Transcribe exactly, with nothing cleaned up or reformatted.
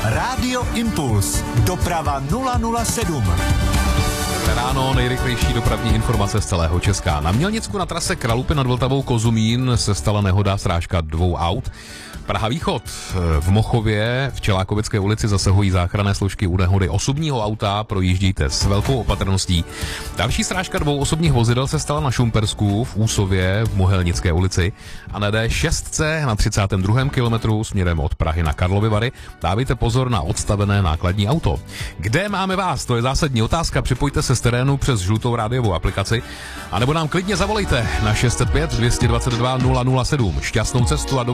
Rádio Impuls. Doprava nula nula sedm. Ráno nejrychlejší dopravní informace z celého Česka. Na Mělnicku na trase Kralupy nad Vltavou Kozumín se stala nehoda, srážka dvou aut. Praha východ. V Mochově v Čelákovické ulici zasahují záchranné složky u nehody osobního auta, projíždíte s velkou opatrností. Další srážka dvou osobních vozidel se stala na Šumpersku v Úsově v Mohelnické ulici a na D šest na třicátém druhém kilometru směrem od Prahy na Karlovy Vary dávejte pozor na odstavené nákladní auto. Kde máme vás? To je zásadní otázka. Připojte se z terénu přes žlutou rádiovou aplikaci a nebo nám klidně zavolejte na šest set pět, dvě stě dvacet dva, nula nula sedm. Šťastnou cestu a do